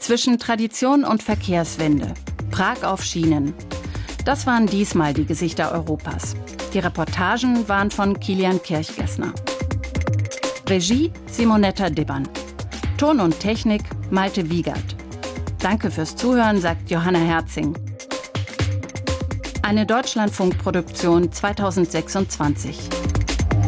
Zwischen Tradition und Verkehrswende. Prag auf Schienen. Das waren diesmal die Gesichter Europas. Die Reportagen waren von Kilian Kirchgessner. Regie Simonetta Dibbern. Ton und Technik Malte Wiegert. Danke fürs Zuhören, sagt Johanna Herzing. Eine Deutschlandfunk-Produktion 2026.